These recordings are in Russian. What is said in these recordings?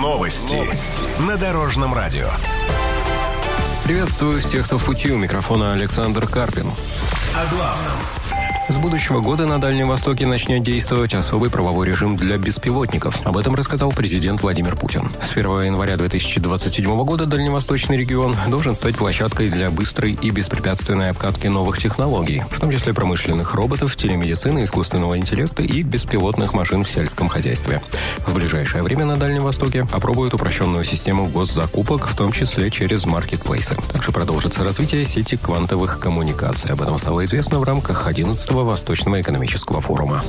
Новости на Дорожном радио. Приветствую всех, кто в пути. У микрофона Александр Карпин. О главном. С будущего года на Дальнем Востоке начнет действовать особый правовой режим для беспилотников. Об этом рассказал президент Владимир Путин. С 1 января 2027 года Дальневосточный регион должен стать площадкой для быстрой и беспрепятственной обкатки новых технологий, в том числе промышленных роботов, телемедицины, искусственного интеллекта и беспилотных машин в сельском хозяйстве. В ближайшее время на Дальнем Востоке опробуют упрощенную систему госзакупок, в том числе через маркетплейсы. Также продолжится развитие сети квантовых коммуникаций. Об этом стало известно в рамках 11-го Восточного экономического форума.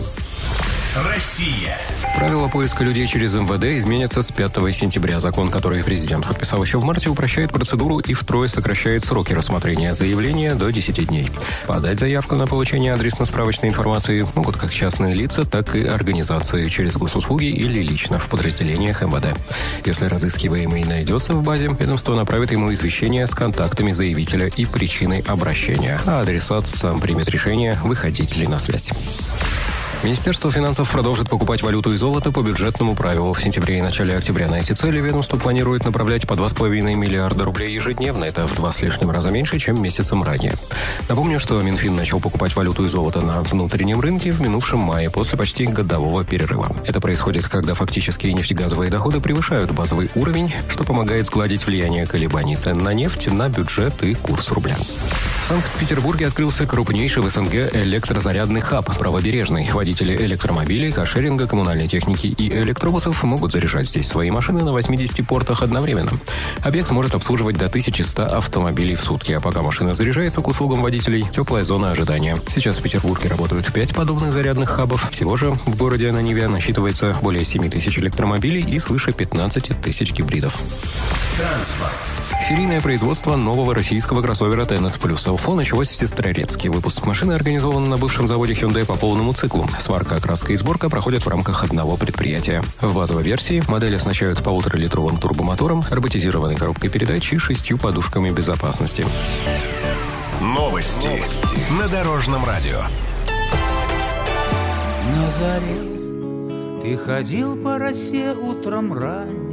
Россия. Правила поиска людей через МВД изменятся с 5 сентября. Закон, который президент подписал еще в марте, упрощает процедуру и втрое сокращает сроки рассмотрения заявления до 10 дней. Подать заявку на получение адресно-справочной информации могут как частные лица, так и организации через госуслуги или лично в подразделениях МВД. Если разыскиваемый найдется в базе, ведомство направит ему извещение с контактами заявителя и причиной обращения, а адресат сам примет решение, выходить ли на связь. Министерство финансов продолжит покупать валюту и золото по бюджетному правилу. В сентябре и начале октября на эти цели ведомство планирует направлять по 2,5 миллиарда рублей ежедневно. Это в 2 с лишним раза меньше, чем месяцем ранее. Напомню, что Минфин начал покупать валюту и золото на внутреннем рынке в минувшем мае после почти годового перерыва. Это происходит, когда фактические нефтегазовые доходы превышают базовый уровень, что помогает сгладить влияние колебаний цен на нефть на бюджет и курс рубля. В Санкт-Петербурге открылся крупнейший в СНГ электрозарядный хаб «Правобережный». Водители электромобилей, каршеринга, коммунальной техники и электробусов могут заряжать здесь свои машины на 80 портах одновременно. Объект сможет обслуживать до 1100 автомобилей в сутки, а пока машина заряжается, к услугам водителей теплая зона ожидания. Сейчас в Петербурге работают 5 подобных зарядных хабов. Всего же в городе на Неве насчитывается более 7 тысяч электромобилей и свыше 15 тысяч гибридов. Транспорт. Серийное производство нового российского кроссовера Tennis Plus Alpha началось в Сестрорецке. Выпуск машины организован на бывшем заводе Hyundai по полному циклу. Сварка, окраска и сборка проходят в рамках одного предприятия. В базовой версии модель оснащают 1,5-литровым турбомотором, роботизированной коробкой передач и 6 подушками безопасности. Новости на Дорожном радио. На заре ты ходил по росе утром ранним,